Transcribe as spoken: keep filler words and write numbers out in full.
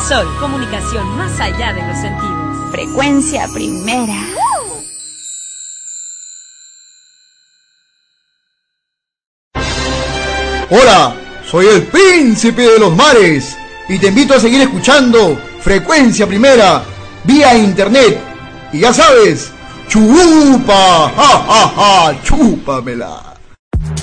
Sol, comunicación más allá de los sentidos. Frecuencia Primera. Hola, soy el príncipe de los mares y te invito a seguir escuchando Frecuencia Primera vía internet. Y ya sabes, chupa, ja, ja, ja, chúpamela.